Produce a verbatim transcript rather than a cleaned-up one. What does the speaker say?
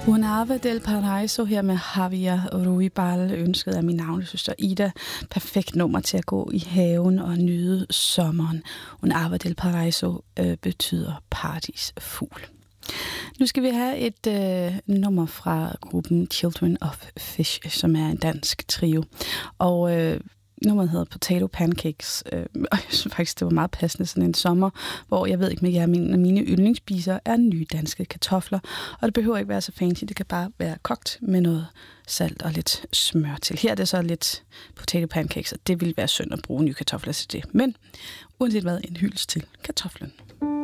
Un ave del Paraiso her med Javier Ruibal, ønsket af min navnesøster Ida. Perfekt nummer til at gå i haven og nyde sommeren. Un ave del Paraiso øh, betyder paradisfugl. Nu skal vi have et øh, nummer fra gruppen Children of Fish, som er en dansk trio. Og øh, nummeret hedder Potato Pancakes, øh, og jeg synes faktisk, det var meget passende sådan en sommer, hvor jeg ved ikke, men jeg mine, mine yndlingsspiser er nye danske kartofler, og det behøver ikke være så fancy, det kan bare være kogt med noget salt og lidt smør til. Her er det så lidt potato pancakes, og det ville være synd at bruge nye kartofler til det, men uanset hvad, en hyldest til kartoflen.